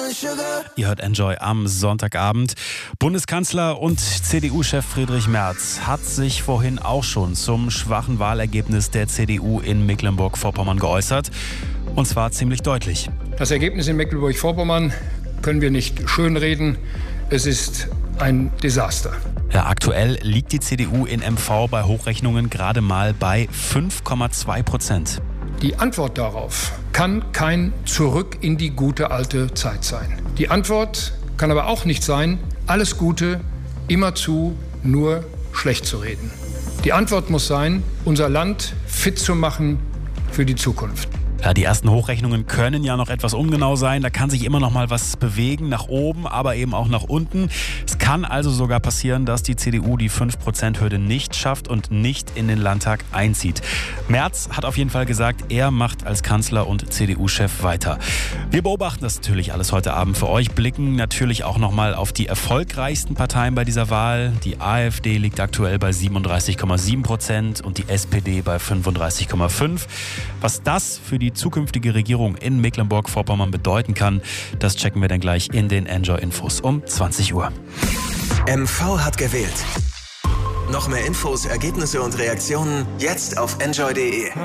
Ihr hört Enjoy am Sonntagabend. Bundeskanzler und CDU-Chef Friedrich Merz hat sich vorhin auch schon zum schwachen Wahlergebnis der CDU in Mecklenburg-Vorpommern geäußert. Und zwar ziemlich deutlich. Das Ergebnis in Mecklenburg-Vorpommern können wir nicht schönreden. Es ist ein Desaster. Ja, aktuell liegt die CDU in MV bei Hochrechnungen gerade mal bei 5,2%. Die Antwort darauf kann kein Zurück in die gute alte Zeit sein. Die Antwort kann aber auch nicht sein, alles Gute immerzu nur schlecht zu reden. Die Antwort muss sein, unser Land fit zu machen für die Zukunft. Ja, die ersten Hochrechnungen können ja noch etwas ungenau sein. Da kann sich immer noch mal was bewegen, nach oben, aber eben auch nach unten. Es kann also sogar passieren, dass die CDU die 5%-Hürde nicht schafft und nicht in den Landtag einzieht. Merz hat auf jeden Fall gesagt, er macht als Kanzler und CDU-Chef weiter. Wir beobachten das natürlich alles heute Abend für euch, blicken natürlich auch noch mal auf die erfolgreichsten Parteien bei dieser Wahl. Die AfD liegt aktuell bei 37,7% und die SPD bei 35,5%. Was das für die zukünftige Regierung in Mecklenburg-Vorpommern bedeuten kann, das checken wir dann gleich in den Enjoy-Infos um 20 Uhr. MV hat gewählt. Noch mehr Infos, Ergebnisse und Reaktionen jetzt auf enjoy.de.